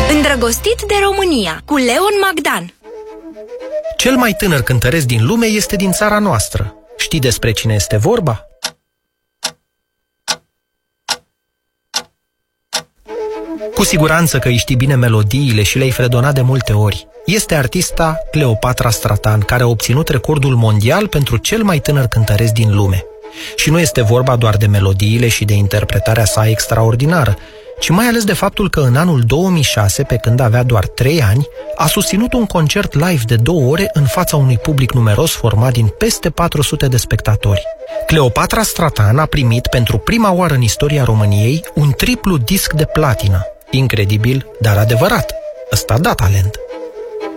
Îndrăgostit de România, cu Leon Magdan. Cel mai tânăr cântăresc din lume este din țara noastră. Știi despre cine este vorba? Cu siguranță că îi știi bine melodiile și le-ai fredonat de multe ori. Este artista Cleopatra Stratan, care a obținut recordul mondial pentru cel mai tânăr cântăresc din lume. Și nu este vorba doar de melodiile și de interpretarea sa extraordinară, ci mai ales de faptul că în anul 2006, pe când avea doar 3 ani, a susținut un concert live de 2 ore în fața unui public numeros format din peste 400 de spectatori. Cleopatra Stratan a primit pentru prima oară în istoria României un triplu disc de platină. Incredibil, dar adevărat. Ăsta da talent.